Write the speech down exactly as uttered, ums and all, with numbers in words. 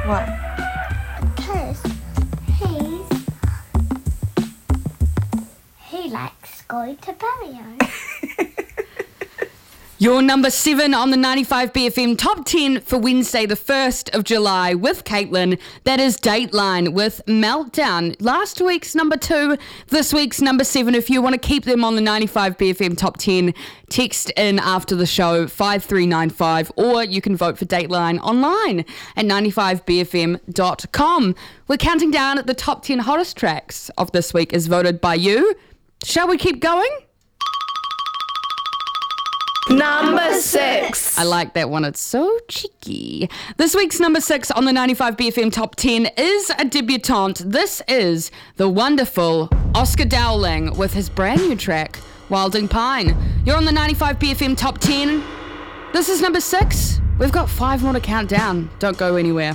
What? Because he's he likes going to Barrio. Your number seven on the ninety-five B F M Top ten for Wednesday, the first of July with Caitlin. That is Dateline with Meltdown. Last week's number two, this week's number seven. If you want to keep them on the ninety-five B F M Top ten, text in after the show five three nine five, or you can vote for Dateline online at ninety-five B F M dot com. We're counting down at the top ten hottest tracks of this week as voted by you. Shall we keep going? Number six. I like that one. It's so cheeky. This week's number six on the ninety-five B F M Top ten is a debutante. This is the wonderful Oscar Dowling with his brand new track, Wilding Pine. You're on the ninety-five B F M Top ten. This is number six. We've got five more to count down. Don't go anywhere.